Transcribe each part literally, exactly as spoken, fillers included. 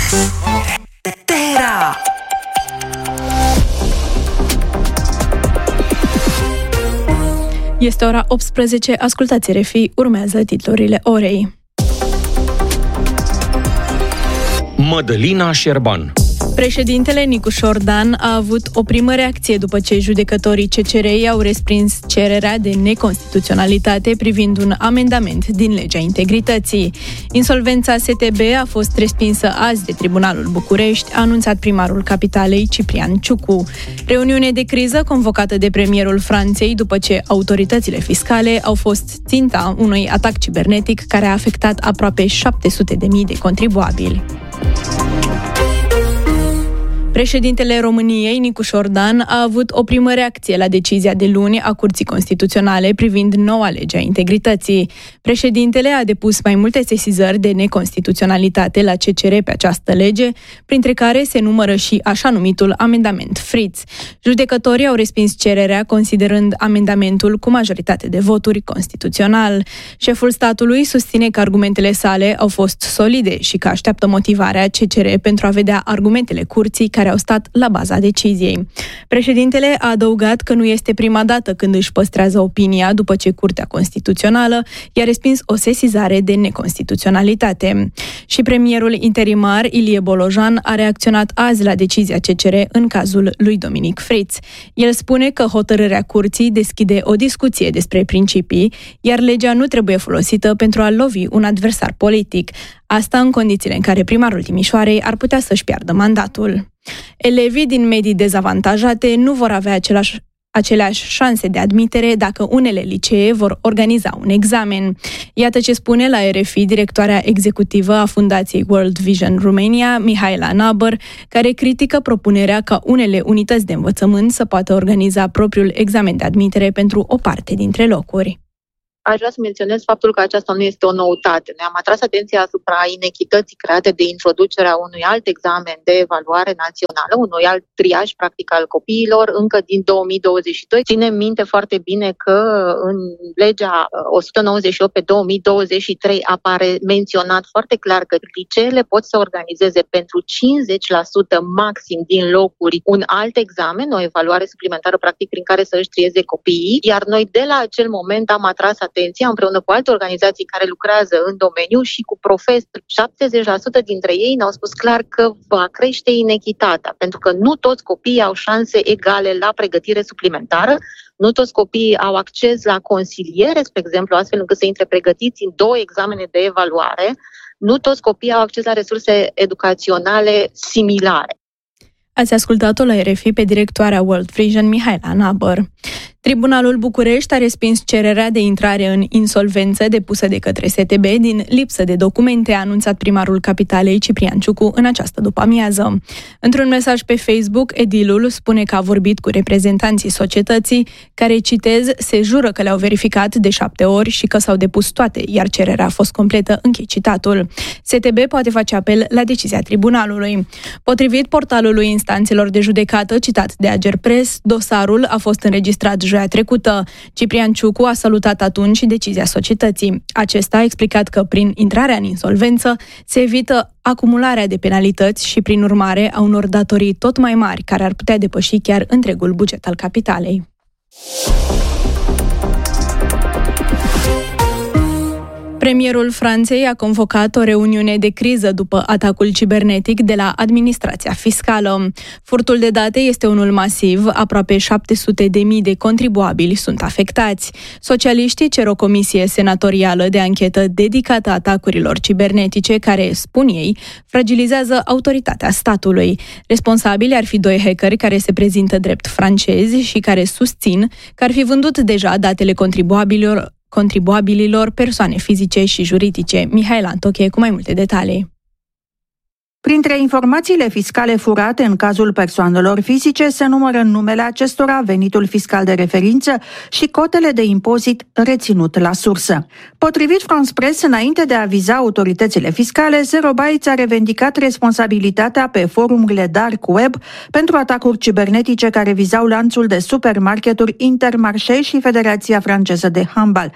Terra! Este ora optsprezece, ascultați R F I, urmează titlurile orei. Mădălina Șerban. Președintele Nicu Șordan a avut o primă reacție după ce judecătorii C C R i-au respins cererea de neconstituționalitate privind un amendament din legea integrității. Insolvența S T B a fost respinsă azi de Tribunalul București, a anunțat primarul capitalei Ciprian Ciucu. Reuniune de criză convocată de premierul Franței după ce autoritățile fiscale au fost ținta unui atac cibernetic care a afectat aproape șapte sute de mii de contribuabili. Președintele României, Nicu Șordan, a avut o primă reacție la decizia de luni a Curții Constituționale privind noua lege a integrității. Președintele a depus mai multe sesizări de neconstituționalitate la C C R pe această lege, printre care se numără și așa numitul amendament Fritz. Judecătorii au respins cererea considerând amendamentul cu majoritate de voturi constituțional. Șeful statului susține că argumentele sale au fost solide și că așteaptă motivarea C C R pentru a vedea argumentele curții care au stat la baza deciziei. Președintele a adăugat că nu este prima dată când își păstrează opinia după ce Curtea Constituțională i-a respins o sesizare de neconstituționalitate. Și premierul interimar Ilie Bolojan a reacționat azi la decizia C C R în cazul lui Dominic Fritz. El spune că hotărârea curții deschide o discuție despre principii, iar legea nu trebuie folosită pentru a lovi un adversar politic. Asta în condițiile în care primarul Timișoarei ar putea să-și piardă mandatul. Elevii din medii dezavantajate nu vor avea același, aceleași șanse de admitere dacă unele licee vor organiza un examen. Iată ce spune la R F I directoarea executivă a Fundației World Vision Romania, Mihaela Nabăr, care critică propunerea ca unele unități de învățământ să poată organiza propriul examen de admitere pentru o parte dintre locuri. Aș vrea să menționez faptul că aceasta nu este o noutate. Noi am atras atenția asupra inechității create de introducerea unui alt examen de evaluare națională, unui alt triaj practic al copiilor, încă din două mii douăzeci și doi. Ținem minte foarte bine că în legea o sută nouăzeci și opt pe două mii douăzeci și trei apare menționat foarte clar că liceele pot să organizeze pentru cincizeci la sută maxim din locuri un alt examen, o evaluare suplimentară practic prin care să își trieze copiii, iar noi de la acel moment am atras atenția atenția împreună cu alte organizații care lucrează în domeniu și cu profesori. șaptezeci la sută dintre ei ne-au spus clar că va crește inechitatea, pentru că nu toți copiii au șanse egale la pregătire suplimentară, nu toți copiii au acces la consiliere, spre exemplu, astfel încât să intre pregătiți în două examene de evaluare, nu toți copiii au acces la resurse educaționale similare. Ați ascultat-o la R F I pe directoarea World Vision, Mihaela Nabăr. Tribunalul București a respins cererea de intrare în insolvență depusă de către S T B din lipsă de documente, a anunțat primarul capitalei Ciprian Ciucu în această după-amiază. Într-un mesaj pe Facebook, edilul spune că a vorbit cu reprezentanții societății, care, citez, se jură că le-au verificat de șapte ori și că s-au depus toate, iar cererea a fost completă, închei citatul. S T B poate face apel la decizia tribunalului. Potrivit portalului instanțelor de judecată citat de Agerpres, dosarul a fost înregistrat joia trecută. Ciprian Ciucu a salutat atunci decizia societății. Acesta a explicat că prin intrarea în insolvență se evită acumularea de penalități și, prin urmare, a unor datorii tot mai mari, care ar putea depăși chiar întregul buget al capitalei. Premierul Franței a convocat o reuniune de criză după atacul cibernetic de la administrația fiscală. Furtul de date este unul masiv, aproape șapte sute de mii de contribuabili sunt afectați. Socialiștii cer o comisie senatorială de anchetă dedicată atacurilor cibernetice care, spun ei, fragilizează autoritatea statului. Responsabili ar fi doi hackeri care se prezintă drept francezi și care susțin că ar fi vândut deja datele contribuabililor contribuabililor, persoane fizice și juridice. Mihaela Antoche cu mai multe detalii. Printre informațiile fiscale furate în cazul persoanelor fizice se numără numele acestora, venitul fiscal de referință și cotele de impozit reținut la sursă. Potrivit France Press, înainte de a aviza autoritățile fiscale, Zero Bytes a revendicat responsabilitatea pe forumurile dark web pentru atacuri cibernetice care vizau lanțul de supermarketuri Intermarché și Federația franceză de handbal.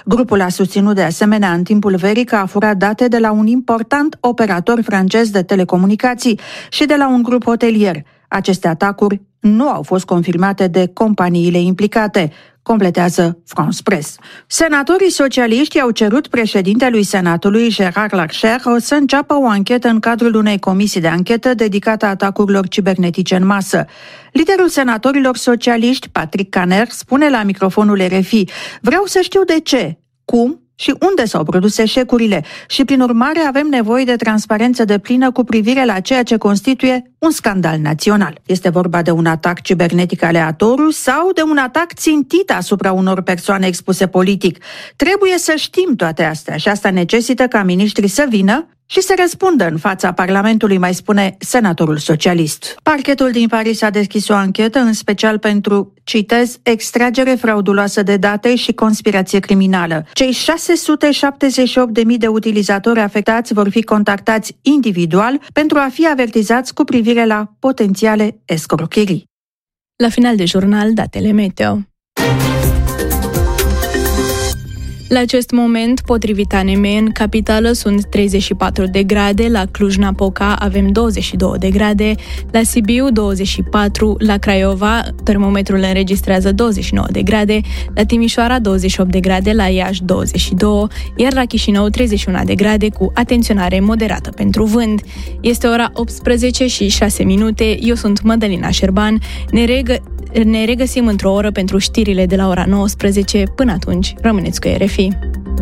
Grupul a susținut de asemenea în timpul verii că a furat date de la un important operator francez de telecomunicații și de la un grup hotelier. Aceste atacuri nu au fost confirmate de companiile implicate, completează France Press. Senatorii socialiști au cerut președintelui Senatului, Gérard Larcher, să înceapă o anchetă în cadrul unei comisii de anchetă dedicată atacurilor cibernetice în masă. Liderul senatorilor socialiști, Patrick Caner, spune la microfonul R F I: "Vreau să știu de ce, cum și unde s-au produs eșecurile și, prin urmare, avem nevoie de transparență deplină cu privire la ceea ce constituie un scandal național. Este vorba de un atac cibernetic aleatoriu sau de un atac țintit asupra unor persoane expuse politic. Trebuie să știm toate astea și asta necesită ca miniștrii să vină și să răspundă în fața Parlamentului", mai spune senatorul socialist. Parchetul din Paris a deschis o anchetă, în special pentru, citez, extragere frauduloasă de date și conspirație criminală. Cei șase sute șaptezeci și opt de mii de utilizatori afectați vor fi contactați individual pentru a fi avertizați cu privire la potențiale escrocherii. La final de jurnal, datele meteo. La acest moment, potrivit A N M, în capitală sunt treizeci și patru de grade, la Cluj-Napoca avem douăzeci și două de grade, la Sibiu douăzeci și patru, la Craiova termometrul înregistrează douăzeci și nouă de grade, la Timișoara douăzeci și opt de grade, la Iași douăzeci și doi, iar la Chișinău treizeci și unu de grade cu atenționare moderată pentru vânt. Este ora optsprezece și șase minute, eu sunt Mădălina Șerban, ne regă Ne regăsim într-o oră pentru știrile de la ora nouăsprezece. Până atunci, rămâneți cu R F I.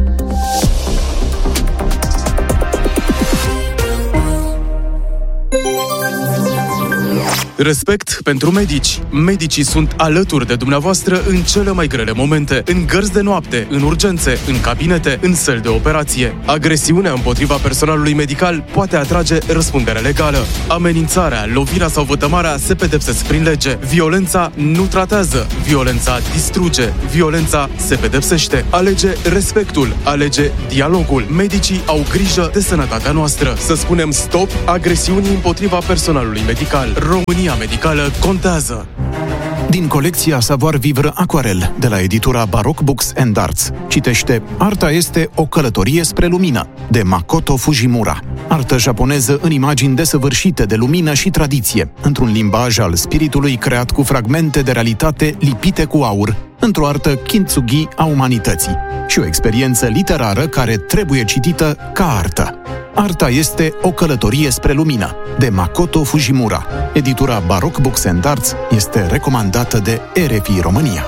Respect pentru medici. Medicii sunt alături de dumneavoastră în cele mai grele momente, în gărzi de noapte, în urgențe, în cabinete, în săli de operație. Agresiunea împotriva personalului medical poate atrage răspundere legală. Amenințarea, lovirea sau vătămarea se pedepsesc prin lege. Violența nu tratează, violența distruge, violența se pedepsește. Alege respectul, alege dialogul. Medicii au grijă de sănătatea noastră. Să spunem stop agresiunii împotriva personalului medical. România medicală contează. Din colecția Savoir Vivre Aquarel de la editura Baroque Books and Arts. Citește Arta este o călătorie spre lumină, de Makoto Fujimura. Artă japoneză în imagini desăvârșite de lumină și tradiție, într-un limbaj al spiritului creat cu fragmente de realitate lipite cu aur, într-o artă kintsugi a umanității și o experiență literară care trebuie citită ca artă. Arta este o călătorie spre lumină, de Makoto Fujimura. Editura Baroque Books and Arts este recomandată de R F I România.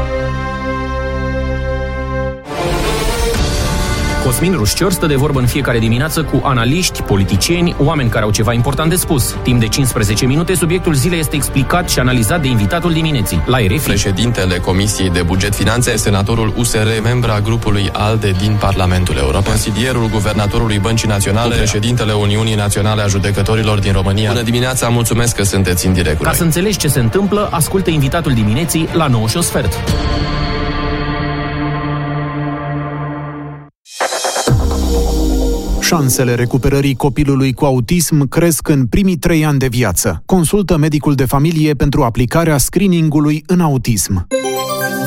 Cosmin Rușcior stă de vorbă în fiecare dimineață cu analiști, politicieni, oameni care au ceva important de spus. Timp de cincisprezece minute, subiectul zilei este explicat și analizat de invitatul dimineții, la R F I. Președintele Comisiei de Buget Finanțe, senatorul U S R, membra grupului ALDE din Parlamentul European, consilierul guvernatorului Băncii Naționale, președintele Uniunii Naționale a Judecătorilor din România. Bună dimineața, mulțumesc că sunteți în direct. Ca să înțelegi ce se întâmplă, ascultă invitatul dimineții la nouă și un sfert. Șansele recuperării copilului cu autism cresc în primii trei ani de viață. Consultă medicul de familie pentru aplicarea screeningului în autism.